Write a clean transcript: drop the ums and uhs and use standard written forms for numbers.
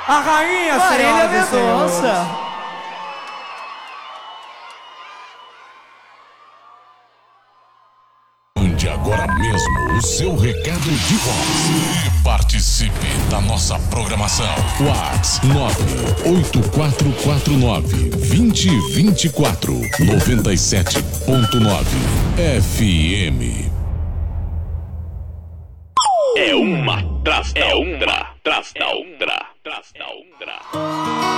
A rainha, Marília senhoras e senhores. Mendonça. Mande agora mesmo o seu recado de voz e participe da nossa programação. WhatsApp 98449-2024 97.9 FM. É uma tras da outra, tras da outra, tras da outra.